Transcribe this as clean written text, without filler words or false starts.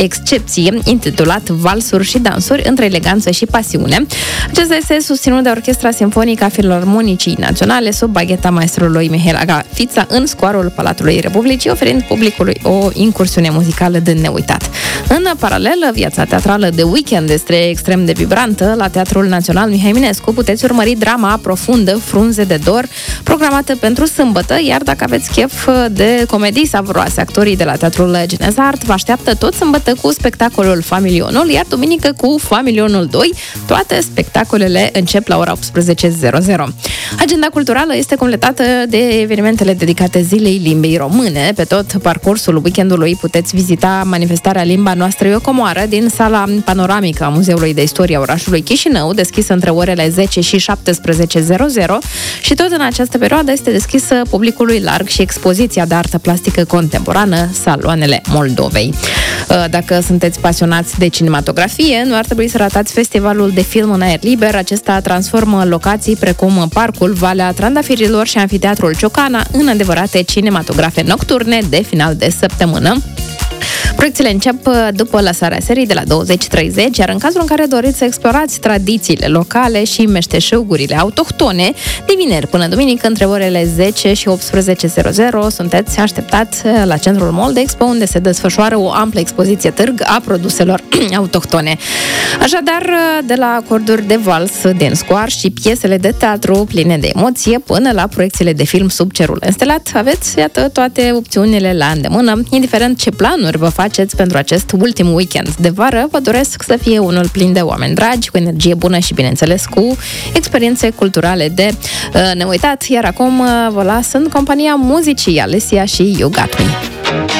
excepție, intitulat Valsuri și dansuri între eleganță și pasiune. Acesta este susținut de Orchestra Simfonică a Filarmonicii Naționale sub bagheta maestrului Mihail Agafița în scoarul Palatului Republicii, oferind publicului o incursiune muzicală de neuitat. În paralel, viața teatrală de weekend este extrem de vibrantă. La Teatrul Național Mihai Eminescu puteți urmări drama profundă Frunze de dor, programată pentru sâmbătă, iar dacă aveți chef de comedii savuroase, actorii de la Teatrul Geneza Art vă așteaptă tot sâmbătă cu spectacolul Familionul, iar duminică cu Familionul 2. Toate spectacolele încep la ora 18:00. Agenda culturală este completată de evenimentele dedicate Zilei Limbii Române. Pe tot parcursul weekendului puteți vizita manifestarea Limba Noastră e o comoară din sala panoramică a Muzeului de Istorie a orașului Chișinău, deschisă între orele 10 și 17:00, și tot în această perioadă este deschisă publicului larg și expoziția de artă plastică contemporană Saloanele Moldovei. Dacă sunteți pasionați de cinematografie, nu ar trebui să ratați festivalul de film în aer liber. Acesta transformă locații precum Parcul Valea Trandafirilor și Amfiteatrul Ciocana în adevărate cinematografe nocturne de final de săptămână. Proiecțiile încep după lăsarea serii de la 20:30, iar în cazul în care doriți să explorați tradițiile locale și meșteșugurile autohtone, de vineri până duminică, între orele 10 și 18:00, sunteți așteptați la Centrul Mall de Expo, unde se desfășoară o amplă expoziție târg a produselor autohtone. Așadar, de la acorduri de vals din scoar și piesele de teatru pline de emoție, până la proiecțiile de film sub cerul înstelat, aveți, iată, toate opțiunile la îndemână. Indiferent ce planuri vă faceți pentru acest ultim weekend de vară, vă doresc să fie unul plin de oameni dragi, cu energie bună și, bineînțeles, cu experiențe culturale de neuitat. Iar acum vă las în compania muzicii Alessia și You Got Me.